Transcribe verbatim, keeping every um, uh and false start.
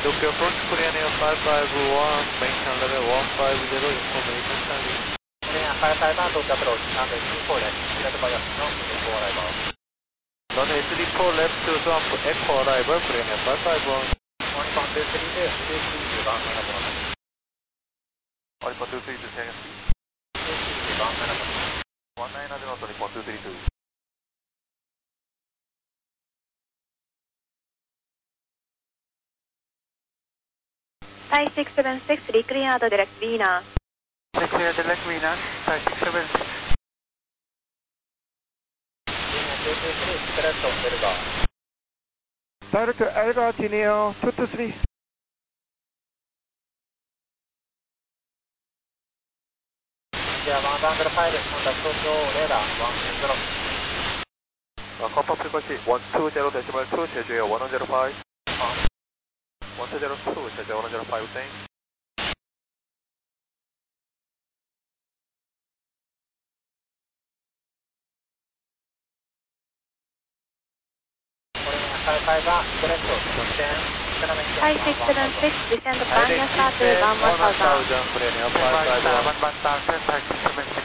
Tokyo approach Korea Air five five one, maintain level one five zero, information standing. Korea five five one, Tokyo approach, number three four left, Delta Bias, no, Echo arrival. Runway three four left, two one, Echo arrival, Korea Air five five one. one two three two, two three two one seven zero. Alpha two three two, second speed. two three two one seven zero. one nine zero to Nippon two three two. Thai six seven six, reclear the direct Venus. Clear direct Venus, Thai six seven six. Venus two two three, direct on Elgar. Direct Elgar Tineo two two three. India one Tango pilot, contact Tokyo radar one two zero. Uh, confirm frequency one two zero decimal two, schedule one zero five. one two zero two, schedule one zero five, same. Korea five five one, direct, descend, economic Thai six seven six, descend Banya Star to one one thousand. Korea Air five five one. one one thousand, Thai six seven six.